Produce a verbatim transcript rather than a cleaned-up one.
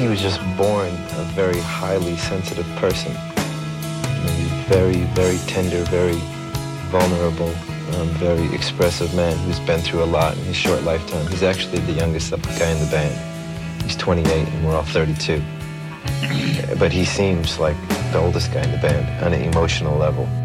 he was just born a very highly sensitive person. You know, he's very, very tender, very vulnerable, um, very expressive man who's been through a lot in his short lifetime. He's actually the youngest guy in the band. He's twenty-eight and we're all thirty-two. But he seems like the oldest guy in the band on an emotional level.